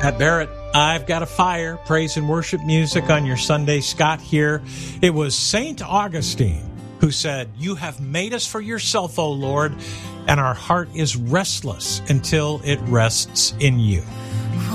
Pat Barrett, I've got a fire, praise and worship music on your Sunday. Scott here. It was St. Augustine who said, "You have made us for yourself, O Lord, and our heart is restless until it rests in you."